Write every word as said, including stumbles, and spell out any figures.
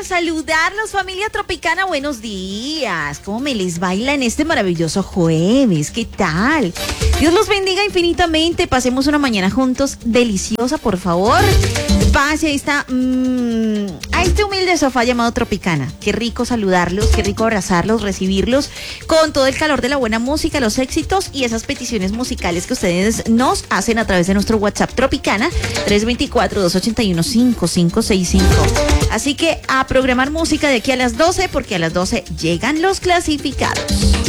saludarlos, familia tropicana. Buenos días. ¿Cómo me les baila en este maravilloso jueves? ¿Qué tal? Dios los bendiga infinitamente. Pasemos una mañana juntos deliciosa, por favor. Pase, ahí está, mmm, a este humilde sofá llamado Tropicana. Qué rico saludarlos, qué rico abrazarlos, recibirlos con todo el calor de la buena música, los éxitos y esas peticiones musicales que ustedes nos hacen a través de nuestro WhatsApp Tropicana tres dos cuatro, dos ocho uno, cinco cinco seis cinco. Así que a programar música de aquí a las doce, porque a las doce llegan los clasificados.